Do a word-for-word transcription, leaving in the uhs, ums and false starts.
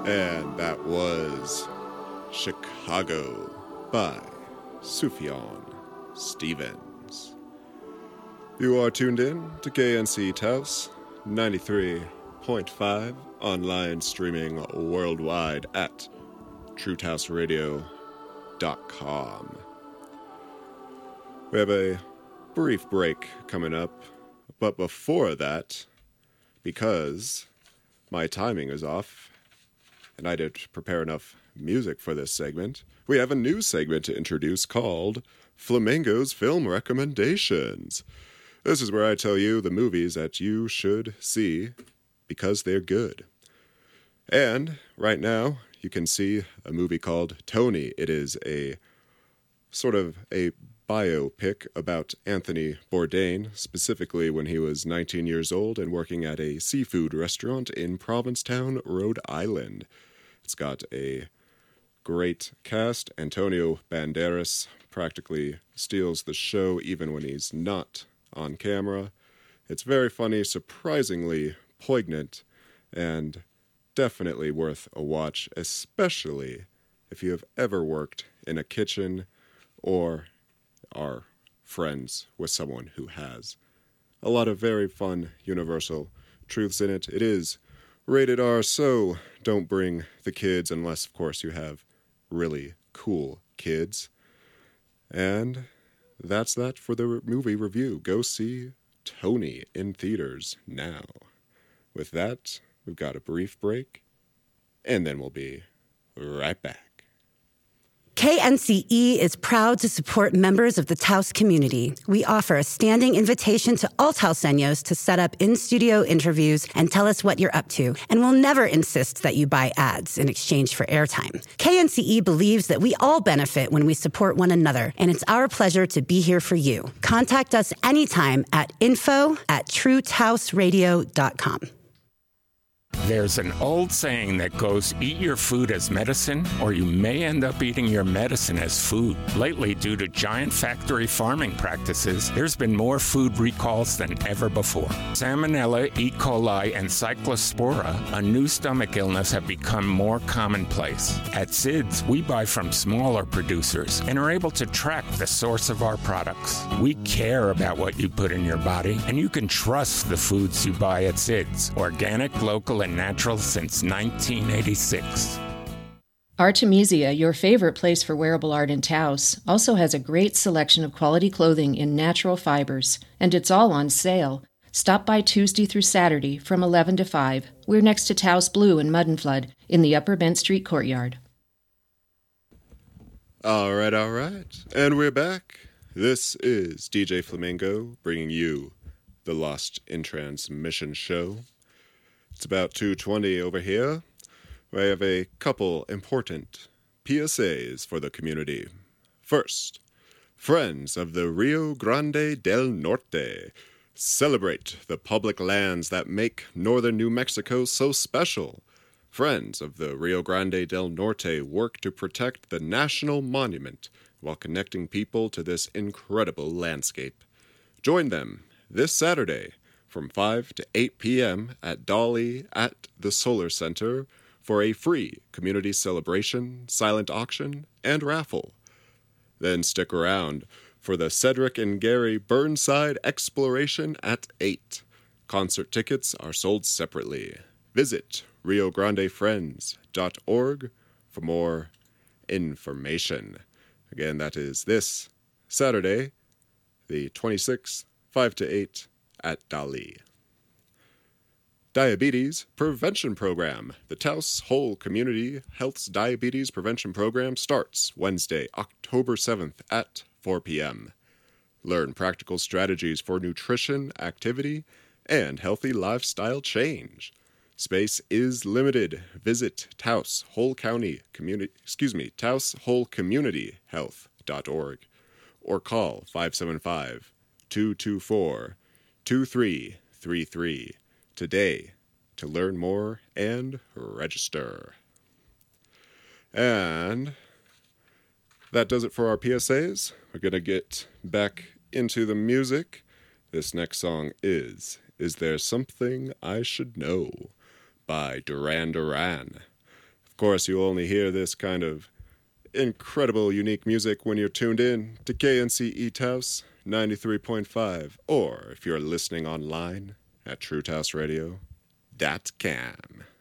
And that was Chicago by Sufjan Stevens. You are tuned in to K N C Taos ninety-three point five, online streaming worldwide at true taos radio dot com. We have a brief break coming up, but before that, because my timing is off, and I didn't prepare enough music for this segment, we have a new segment to introduce called Flamingo's Film Recommendations. This is where I tell you the movies that you should see because they're good. And right now, you can see a movie called Tony. It is a sort of a biopic about Anthony Bourdain, specifically when he was nineteen years old and working at a seafood restaurant in Provincetown, Rhode Island. It's got a great cast. Antonio Banderas practically steals the show even when he's not on camera. It's very funny, surprisingly poignant, and definitely worth a watch, especially if you have ever worked in a kitchen or are friends with someone who has. A lot of very fun universal truths in it. It is rated R, so don't bring the kids unless, of course, you have really cool kids. And that's that for the movie review. Go see Tony in theaters now. With that, we've got a brief break, and then we'll be right back. K N C E is proud to support members of the Taos community. We offer a standing invitation to all Taoseños to set up in-studio interviews and tell us what you're up to, and we'll never insist that you buy ads in exchange for airtime. K N C E believes that we all benefit when we support one another, and it's our pleasure to be here for you. Contact us anytime at info at true taos radio dot com. There's an old saying that goes, eat your food as medicine, or you may end up eating your medicine as food. Lately, due to giant factory farming practices, there's been more food recalls than ever before. Salmonella, E. coli, and Cyclospora, a new stomach illness, have become more commonplace. At S I D S, we buy from smaller producers and are able to track the source of our products. We care about what you put in your body, and you can trust the foods you buy at S I D S. Organic, local, and natural since nineteen eighty-six. Artemisia, your favorite place for wearable art in Taos, also has a great selection of quality clothing in natural fibers, and it's all on sale. Stop by Tuesday through Saturday from eleven to five. We're next to Taos Blue and Mud and Flood in the Upper Bent Street courtyard. All right, all right. And we're back. This is D J Flamingo bringing you the Lost in Transmission show. It's about two twenty over here. I have a couple important P S As for the community. First, Friends of the Rio Grande del Norte celebrate the public lands that make northern New Mexico so special. Friends of the Rio Grande del Norte work to protect the national monument while connecting people to this incredible landscape. Join them this Saturday from five to eight p.m. at Dolly at the Solar Center for a free community celebration, silent auction, and raffle. Then stick around for the Cedric and Gary Burnside Exploration at eight. Concert tickets are sold separately. Visit rio grande friends dot org for more information. Again, that is this Saturday, the twenty-sixth, five to eight, at Dali. Diabetes Prevention Program. The Taos Whole Community Health's Diabetes Prevention Program starts Wednesday, October seventh at four p.m. Learn practical strategies for nutrition, activity, and healthy lifestyle change. Space is limited. Visit Taos Whole County Community, excuse me, taos whole community health dot org or call five seven five, two two four, two three three three today to learn more and register. And that does it for our P S As. We're going to get back into the music. This next song is Is There Something I Should Know by Duran Duran. Of course, you only hear this kind of incredible, unique music when you're tuned in to K N C E Taos ninety-three point five, or if you're listening online at true taos radio dot com.